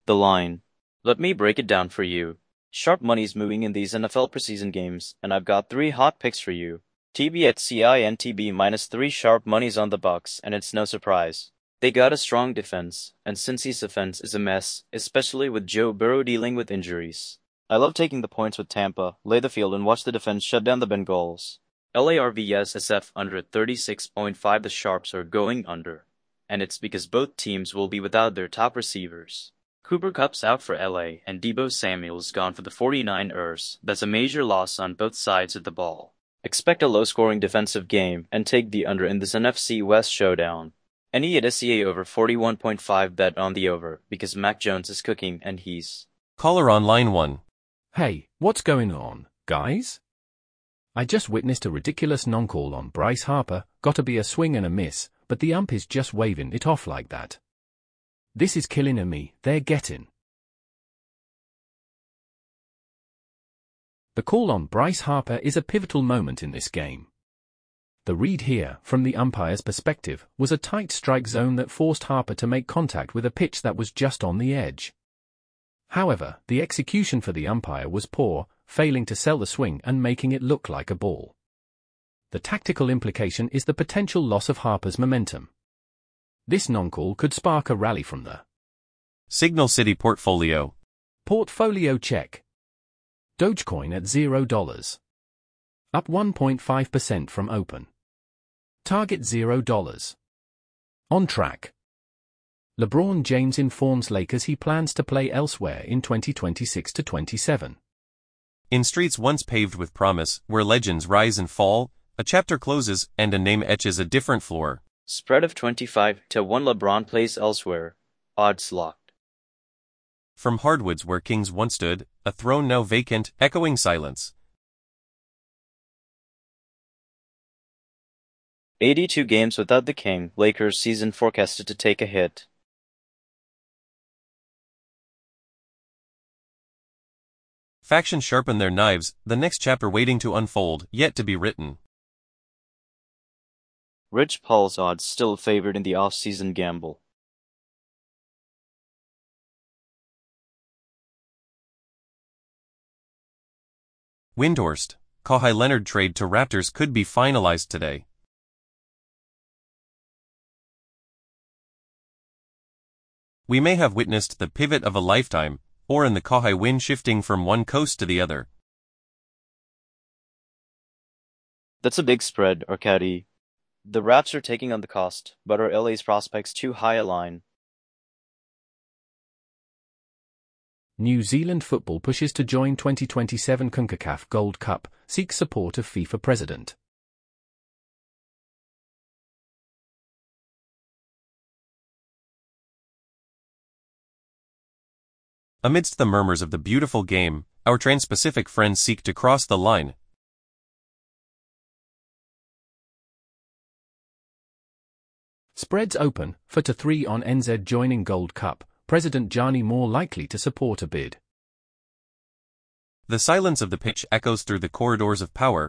The line. Let me break it down for you. Sharp money's moving in these NFL preseason games, and I've got 3 hot picks for you. TB at CINTB minus 3 sharp money's on the Bucks, and it's no surprise. They got a strong defense, and Cincy's offense is a mess, especially with Joe Burrow dealing with injuries. I love taking the points with Tampa, lay the field, and watch the defense shut down the Bengals. LARVSSF under 36.5. The Sharps are going under, and it's because both teams will be without their top receivers. Cooper Kupp's out for LA, and Deebo Samuel's gone for the 49ers. That's a major loss on both sides of the ball. Expect a low-scoring defensive game, and take the under in this NFC West showdown. Any at SCA over 41.5, bet on the over, because Mac Jones is cooking and he's... Caller on line 1. Hey, what's going on, guys? I just witnessed a ridiculous non-call on Bryce Harper. Gotta be a swing and a miss, but the ump is just waving it off like that. This is killing me. They're getting. The call on Bryce Harper is a pivotal moment in this game. The read here, from the umpire's perspective, was a tight strike zone that forced Harper to make contact with a pitch that was just on the edge. However, the execution for the umpire was poor, failing to sell the swing and making it look like a ball. The tactical implication is the potential loss of Harper's momentum. This non-call could spark a rally from the Signal City portfolio. Portfolio check. Dogecoin at $0. Up 1.5% from open. Target $0. On track. LeBron James informs Lakers he plans to play elsewhere in 2026-27. In streets once paved with promise, where legends rise and fall, a chapter closes and a name etches a different floor. Spread of 25-1. LeBron plays elsewhere. Odds locked. From hardwoods where kings once stood, a throne now vacant, echoing silence. 82 games without the king. Lakers season forecasted to take a hit. Factions sharpen their knives, the next chapter waiting to unfold, yet to be written. Rich Paul's odds still favored in the off-season gamble. Windhorst, Kawhi Leonard trade to Raptors could be finalized today. We may have witnessed the pivot of a lifetime, or in the Kawhi win shifting from one coast to the other. That's a big spread, Arcady. The Raps are taking on the cost, but are LA's prospects too high a line? New Zealand football pushes to join 2027 CONCACAF Gold Cup, seeks support of FIFA president. Amidst the murmurs of the beautiful game, our trans-Pacific friends seek to cross the line. Spreads open, 4-3 on NZ joining Gold Cup, President Johnny more likely to support a bid. The silence of the pitch echoes through the corridors of power.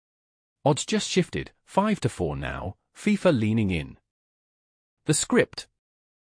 Odds just shifted, 5-4 now, FIFA leaning in. The script,